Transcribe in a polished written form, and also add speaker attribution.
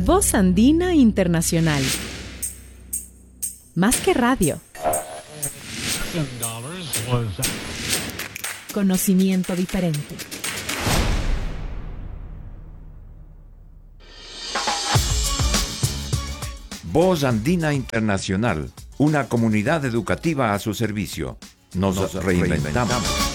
Speaker 1: Voz Andina Internacional. Más que radio. Conocimiento diferente.
Speaker 2: Voz Andina Internacional, una comunidad educativa a su servicio. Nos reinventamos.